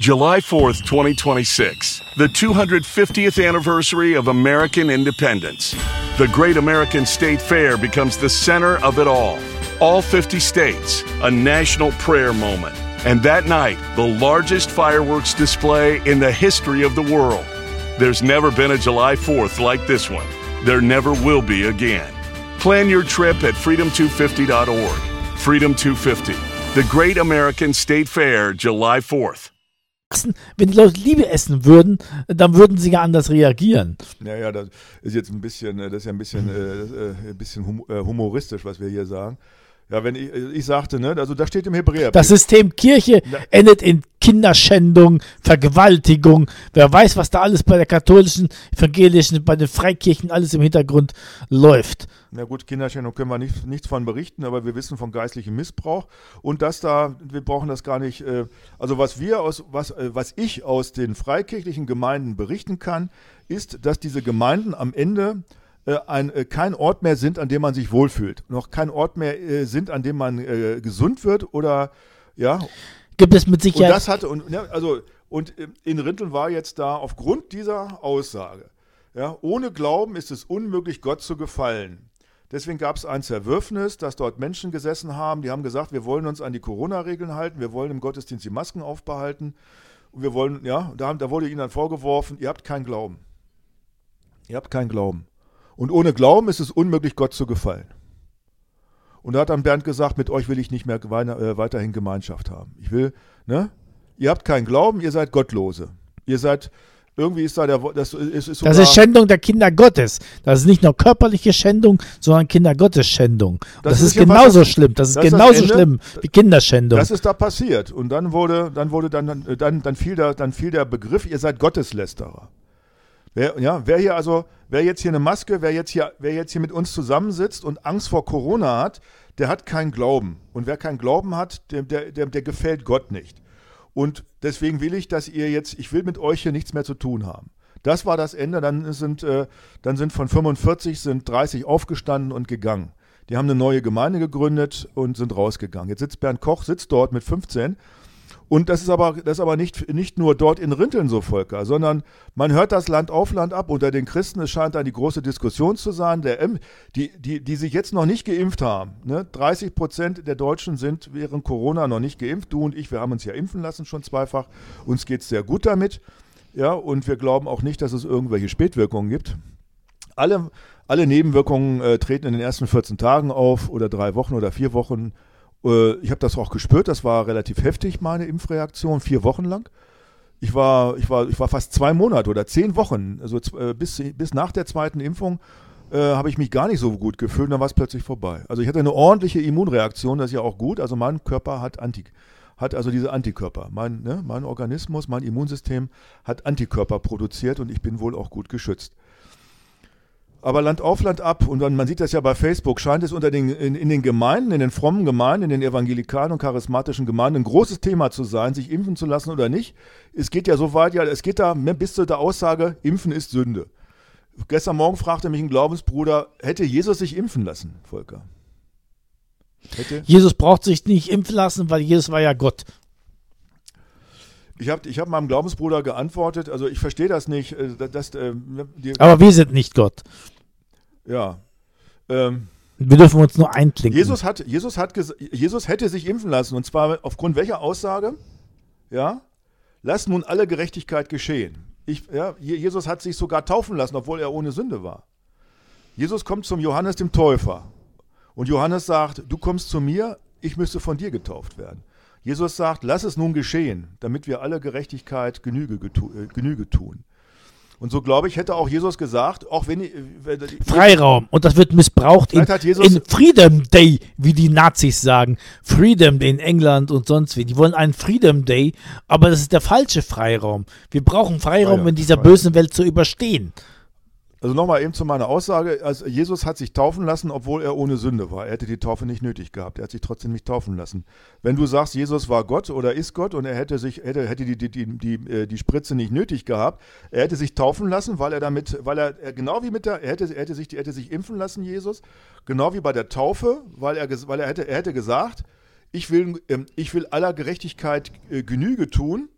July 4th, 2026, the 250th anniversary of American independence. The Great American State Fair becomes the center of it all. All 50 states, a national prayer moment. And that night, the largest fireworks display in the history of the world. There's never been a July 4th like this one. There never will be again. Plan your trip at freedom250.org. Freedom 250, the Great American State Fair, July 4th. Wenn die Leute Liebe essen würden, dann würden sie ja anders reagieren. Naja, das ist jetzt ein bisschen, humoristisch, was wir hier sagen. Ja, wenn ich sagte, ne, also da steht im Hebräer. Das System Kirche endet in Kinderschändung, Vergewaltigung. Wer weiß, was da alles bei der katholischen, evangelischen, bei den Freikirchen alles im Hintergrund läuft. Na gut, Kinderschändung können wir nichts von berichten, aber wir wissen von geistlichem Missbrauch und wir brauchen das gar nicht. Also was ich aus den freikirchlichen Gemeinden berichten kann, ist, dass diese Gemeinden am Ende kein Ort mehr sind, an dem man sich wohlfühlt, noch kein Ort mehr sind, an dem man gesund wird oder ja. Gibt es mit Sicherheit. Und in Rinteln war jetzt da aufgrund dieser Aussage, ja, ohne Glauben ist es unmöglich, Gott zu gefallen. Deswegen gab es ein Zerwürfnis, dass dort Menschen gesessen haben, die haben gesagt, wir wollen uns an die Corona-Regeln halten, wir wollen im Gottesdienst die Masken aufbehalten und wir wollen, ja, da wurde ihnen dann vorgeworfen, ihr habt keinen Glauben. Ihr habt keinen Glauben. Und ohne Glauben ist es unmöglich, Gott zu gefallen. Und da hat dann Bernd gesagt, mit euch will ich nicht mehr weiterhin Gemeinschaft haben. Ihr habt keinen Glauben, ihr seid Gottlose. Ihr seid, irgendwie ist da das ist Schändung der Kinder Gottes. Das ist nicht nur körperliche Schändung, sondern Kindergottes-Schändung. Das ist genauso schlimm. Das ist genauso schlimm wie Kinderschändung. Das ist da passiert. Und dann fiel der Begriff, ihr seid Gotteslästerer. Wer jetzt hier eine Maske, wer jetzt hier mit uns zusammensitzt und Angst vor Corona hat, der hat keinen Glauben. Und wer keinen Glauben hat, der gefällt Gott nicht. Und deswegen will ich, ich will mit euch hier nichts mehr zu tun haben. Das war das Ende, dann sind von 45 30 aufgestanden und gegangen. Die haben eine neue Gemeinde gegründet und sind rausgegangen. Jetzt sitzt Bernd Koch dort mit 15. Und das ist aber nicht nur dort in Rinteln so, Volker, sondern man hört das Land auf Land ab unter den Christen. Es scheint da die große Diskussion zu sein, die sich jetzt noch nicht geimpft haben. Ne? 30% der Deutschen sind während Corona noch nicht geimpft. Du und ich, wir haben uns ja impfen lassen schon zweifach. Uns geht es sehr gut damit. Ja, und wir glauben auch nicht, dass es irgendwelche Spätwirkungen gibt. Alle Nebenwirkungen treten in den ersten 14 Tagen auf oder 3 Wochen oder 4 Wochen. Ich habe das auch gespürt, das war relativ heftig, meine Impfreaktion, 4 Wochen lang. Ich war fast 2 Monate oder 10 Wochen, also bis nach der zweiten Impfung habe ich mich gar nicht so gut gefühlt, dann war es plötzlich vorbei. Also ich hatte eine ordentliche Immunreaktion, das ist ja auch gut, also mein Körper hat also diese Antikörper. Mein Organismus, mein Immunsystem hat Antikörper produziert und ich bin wohl auch gut geschützt. Aber Land auf, Land ab, und man sieht das ja bei Facebook, scheint es in den Gemeinden, in den frommen Gemeinden, in den evangelikalen und charismatischen Gemeinden ein großes Thema zu sein, sich impfen zu lassen oder nicht. Es geht ja so weit, es geht da bis zu der Aussage, Impfen ist Sünde. Gestern Morgen fragte mich ein Glaubensbruder, hätte Jesus sich impfen lassen, Volker? Jesus braucht sich nicht impfen lassen, weil Jesus war ja Gott. Ich hab meinem Glaubensbruder geantwortet, also ich verstehe das nicht. Aber wir sind nicht Gott. Ja. Wir dürfen uns nur einklinken. Jesus hätte sich impfen lassen, und zwar aufgrund welcher Aussage? Ja, lass nun alle Gerechtigkeit geschehen. Jesus hat sich sogar taufen lassen, obwohl er ohne Sünde war. Jesus kommt zum Johannes dem Täufer und Johannes sagt, du kommst zu mir, ich müsste von dir getauft werden. Jesus sagt, lass es nun geschehen, damit wir alle Gerechtigkeit Genüge tun. Und so, glaube ich, hätte auch Jesus gesagt, auch wenn Freiraum. Und das wird missbraucht in Freedom Day, wie die Nazis sagen. Freedom Day in England und sonst wie. Die wollen einen Freedom Day, aber das ist der falsche Freiraum. Wir brauchen Freiraum in dieser bösen Welt zu überstehen. Also nochmal eben zu meiner Aussage, also Jesus hat sich taufen lassen, obwohl er ohne Sünde war. Er hätte die Taufe nicht nötig gehabt, er hat sich trotzdem nicht taufen lassen. Wenn du sagst, Jesus war Gott oder ist Gott und er hätte die Spritze nicht nötig gehabt, er hätte sich taufen lassen, er hätte sich impfen lassen, Jesus, genau wie bei der Taufe, weil er hätte gesagt, ich will aller Gerechtigkeit Genüge tun.